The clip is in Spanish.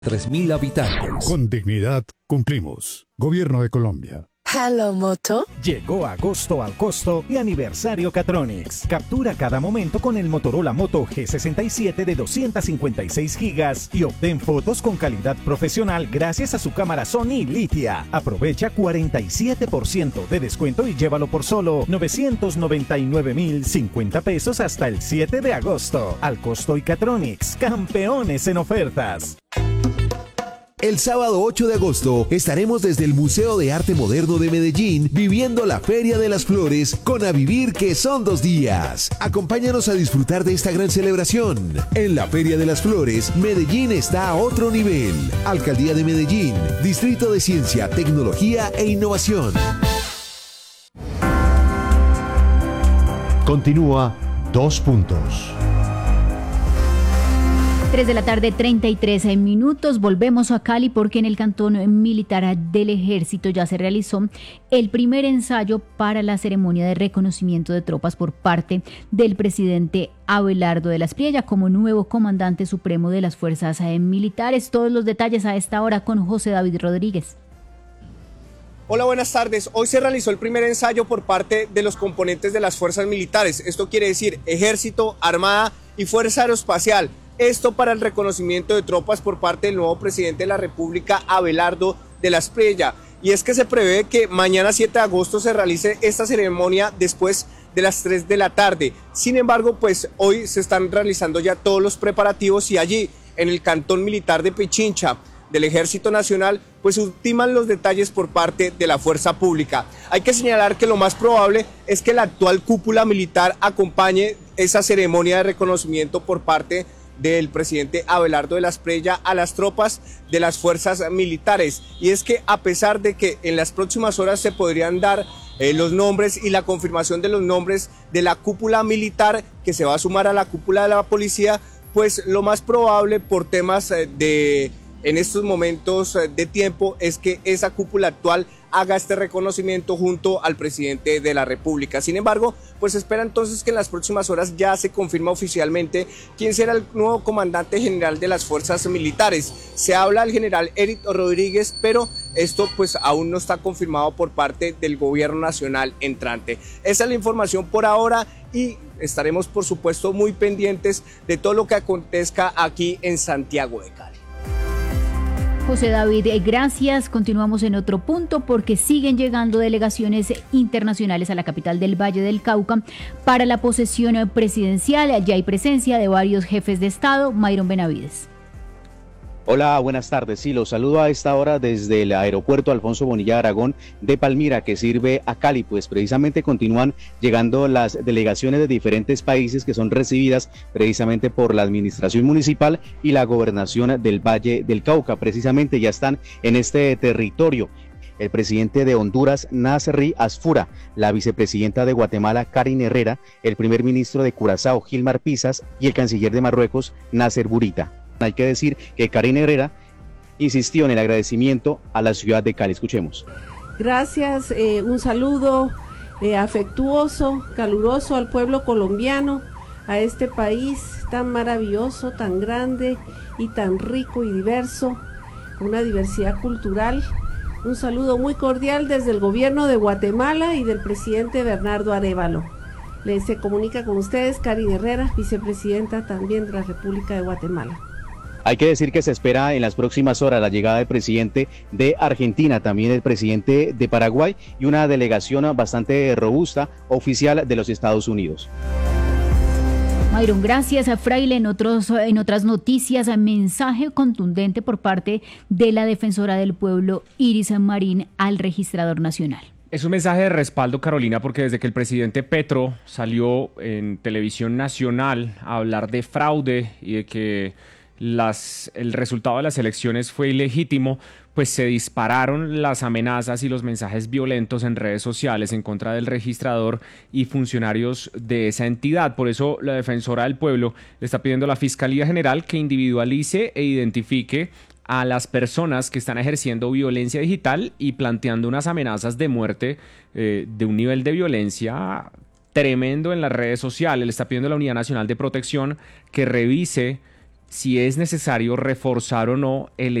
3.000 habitantes. Con dignidad cumplimos. Gobierno de Colombia. Hello, Moto. Llegó agosto al costo y aniversario Catronics. Captura cada momento con el Motorola Moto G67 de 256 gigas y obtén fotos con calidad profesional gracias a su cámara Sony Litia. Aprovecha 47% de descuento y llévalo por solo 999,050 pesos hasta el 7 de agosto. Al costo y Catronics, campeones en ofertas. El sábado 8 de agosto estaremos desde el Museo de Arte Moderno de Medellín viviendo la Feria de las Flores con A Vivir, que son 2 días. Acompáñanos a disfrutar de esta gran celebración. En la Feria de las Flores, Medellín está a otro nivel. Alcaldía de Medellín, Distrito de Ciencia, Tecnología e Innovación. Continúa 2 puntos. 3 de la tarde, 33 minutos. Volvemos a Cali porque en el cantón militar del Ejército ya se realizó el primer ensayo para la ceremonia de reconocimiento de tropas por parte del presidente Abelardo de la Espriella como nuevo comandante supremo de las fuerzas militares. Todos los detalles a esta hora con José David Rodríguez. Hola, buenas tardes. Hoy se realizó el primer ensayo por parte de los componentes de las fuerzas militares. Esto quiere decir Ejército, Armada y Fuerza Aeroespacial. Esto para el reconocimiento de tropas por parte del nuevo presidente de la República, Abelardo de la Espriella. Y es que se prevé que mañana 7 de agosto se realice esta ceremonia después de las 3 de la tarde. Sin embargo, pues hoy se están realizando ya todos los preparativos y allí en el cantón militar de Pichincha del Ejército Nacional, pues ultiman los detalles por parte de la fuerza pública. Hay que señalar que lo más probable es que la actual cúpula militar acompañe esa ceremonia de reconocimiento por parte del presidente Abelardo de la Espriella a las tropas de las fuerzas militares. Y es que a pesar de que en las próximas horas se podrían dar los nombres y la confirmación de los nombres de la cúpula militar que se va a sumar a la cúpula de la policía, pues lo más probable por temas en estos momentos de tiempo es que esa cúpula actual haga este reconocimiento junto al presidente de la República. Sin embargo, pues espera entonces que en las próximas horas ya se confirma oficialmente quién será el nuevo comandante general de las fuerzas militares. Se habla del general Eric Rodríguez, pero esto pues aún no está confirmado por parte del gobierno nacional entrante. Esa es la información por ahora y estaremos por supuesto muy pendientes de todo lo que acontezca aquí en Santiago de Cali. José David, gracias. Continuamos en otro punto porque siguen llegando delegaciones internacionales a la capital del Valle del Cauca para la posesión presidencial. Ya hay presencia de varios jefes de Estado. Mayron Benavides. Hola, buenas tardes. Sí, los saludo a esta hora desde el aeropuerto Alfonso Bonilla Aragón de Palmira, que sirve a Cali. Pues precisamente continúan llegando las delegaciones de diferentes países que son recibidas precisamente por la administración municipal y la gobernación del Valle del Cauca. Precisamente ya están en este territorio el presidente de Honduras, Nasri Asfura, la vicepresidenta de Guatemala, Karin Herrera, el primer ministro de Curazao, Gilmar Pisas, y el canciller de Marruecos, Nasser Bourita. Hay que decir que Karin Herrera insistió en el agradecimiento a la ciudad de Cali. Escuchemos. Gracias, un saludo afectuoso, caluroso al pueblo colombiano, a este país tan maravilloso, tan grande y tan rico y diverso, una diversidad cultural. Un saludo muy cordial desde el gobierno de Guatemala y del presidente Bernardo Arévalo. Se comunica con ustedes Karin Herrera, vicepresidenta también de la República de Guatemala. Hay que decir que se espera en las próximas horas la llegada del presidente de Argentina, también el presidente de Paraguay y una delegación bastante robusta oficial de los Estados Unidos. Mayron, gracias a Fraile. En otras noticias, mensaje contundente por parte de la defensora del pueblo, Iris Marín, al registrador nacional. Es un mensaje de respaldo, Carolina, porque desde que el presidente Petro salió en televisión nacional a hablar de fraude y de que el resultado de las elecciones fue ilegítimo, pues se dispararon las amenazas y los mensajes violentos en redes sociales en contra del registrador y funcionarios de esa entidad. Por eso la defensora del pueblo le está pidiendo a la Fiscalía General que individualice e identifique a las personas que están ejerciendo violencia digital y planteando unas amenazas de muerte de un nivel de violencia tremendo en las redes sociales. Le está pidiendo a la Unidad Nacional de Protección que revise si es necesario reforzar o no el